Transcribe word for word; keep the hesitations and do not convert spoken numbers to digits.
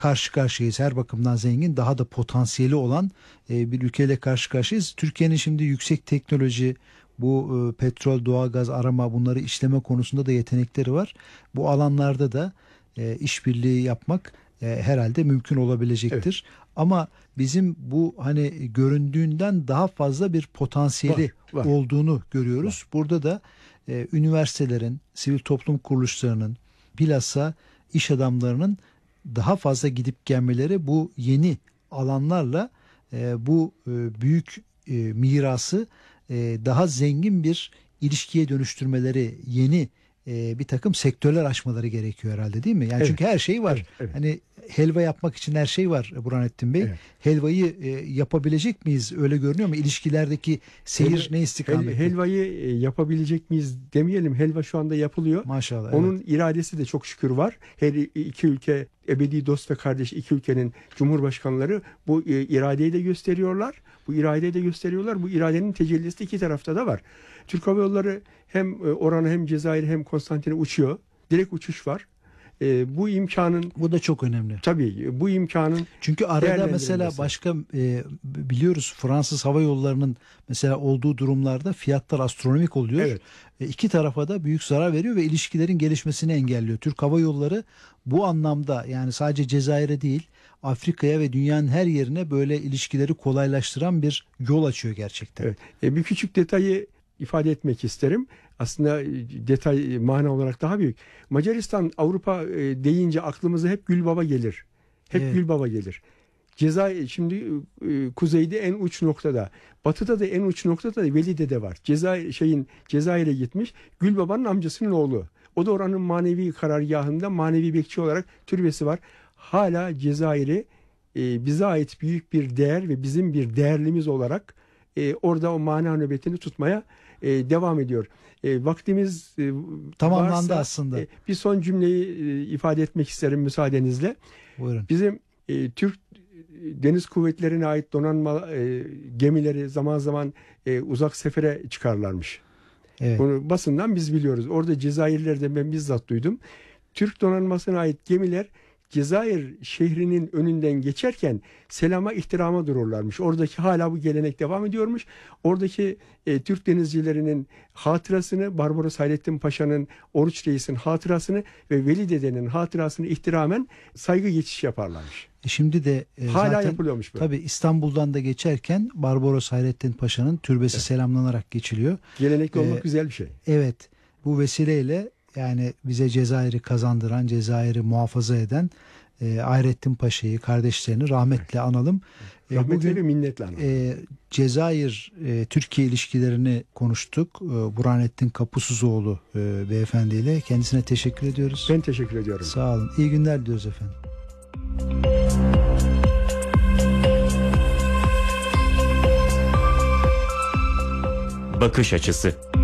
karşı karşıyayız. Her bakımdan zengin, daha da potansiyeli olan e, bir ülkeyle karşı karşıyayız. Türkiye'nin şimdi yüksek teknoloji, bu e, petrol, doğalgaz arama, bunları işleme konusunda da yetenekleri var. Bu alanlarda da e, işbirliği yapmak e, herhalde mümkün olabilecektir. Evet. Ama bizim bu hani göründüğünden daha fazla bir potansiyeli var, var. olduğunu görüyoruz. Var. Burada da e, üniversitelerin, sivil toplum kuruluşlarının, bilhassa iş adamlarının daha fazla gidip gelmeleri, bu yeni alanlarla e, bu e, büyük e, mirası e, daha zengin bir ilişkiye dönüştürmeleri, yeni e, bir takım sektörler açmaları gerekiyor herhalde, değil mi? Yani evet. Çünkü her şey var. Evet, evet. Hani helva yapmak için her şey var Burhanettin Bey. Evet. Helvayı e, yapabilecek miyiz? Öyle görünüyor mu? İlişkilerdeki seyir Helva, ne istikamette? Hel, helvayı e, yapabilecek miyiz demeyelim. Helva şu anda yapılıyor. Maşallah. Onun evet. iradesi de çok şükür var. Her iki ülke, ebedi dost ve kardeş iki ülkenin cumhurbaşkanları bu e, iradeyi de gösteriyorlar. Bu iradeyi de gösteriyorlar. Bu iradenin tecellisi de iki tarafta da var. Türk Hava Yolları hem Oran'a hem Cezayir hem Konstantin'e uçuyor. Direkt uçuş var. E, bu imkanın, bu da çok önemli. Tabii bu imkanın, çünkü arada mesela başka e, biliyoruz Fransız Hava Yolları'nın mesela olduğu durumlarda fiyatlar astronomik oluyor. Evet. E, iki tarafa da büyük zarar veriyor ve ilişkilerin gelişmesini engelliyor. Türk Hava Yolları bu anlamda, yani sadece Cezayir'e değil, Afrika'ya ve dünyanın her yerine böyle ilişkileri kolaylaştıran bir yol açıyor gerçekten. Evet. E, bir küçük detayı ifade etmek isterim. Aslında detay mana olarak daha büyük. Macaristan, Avrupa deyince aklımıza hep Gülbaba gelir. Hep evet. Gülbaba gelir. Cezayir şimdi kuzeyde en uç noktada, batıda da en uç noktada Velide'de var. Cezayir şeyin Cezayir'e gitmiş. Gülbaba'nın amcasının oğlu. O da oranın manevi karargahında manevi bekçi olarak türbesi var. Hala Cezayir'i e, bize ait büyük bir değer ve bizim bir değerlimiz olarak e, orada o mana nöbetini tutmaya e, devam ediyor. E, vaktimiz e, tamamlandı varsa, aslında. E, bir son cümleyi e, ifade etmek isterim müsaadenizle. Buyurun. Bizim e, Türk Deniz Kuvvetleri'ne ait donanma e, gemileri zaman zaman e, uzak sefere çıkarlarmış. Evet. Bunu basından biz biliyoruz. Orada Cezayirler'de ben bizzat duydum. Türk donanmasına ait gemiler Cezayir şehrinin önünden geçerken selama, ihtirama dururlarmış. Oradaki hala bu gelenek devam ediyormuş. Oradaki e, Türk denizcilerinin hatırasını, Barbaros Hayrettin Paşa'nın, Oruç Reis'in hatırasını ve Veli Dede'nin hatırasını ihtiramen saygı geçiş yaparlarmış. E şimdi de e, hala zaten, yapılıyormuş böyle. Tabii İstanbul'dan da geçerken Barbaros Hayrettin Paşa'nın türbesi evet. selamlanarak geçiliyor. Gelenekli ee, olmak güzel bir şey. Evet. Bu vesileyle yani bize Cezayir'i kazandıran, Cezayir'i muhafaza eden e, Hayrettin Paşa'yı, kardeşlerini rahmetle analım. E, rahmetle ve minnetle analım. E, Cezayir e, Türkiye ilişkilerini konuştuk. E, Burhanettin Kapusuzoğlu e, beyefendiyle. Kendisine teşekkür ediyoruz. Ben teşekkür ediyorum. Sağ olun. İyi günler diliyoruz efendim. Bakış Açısı.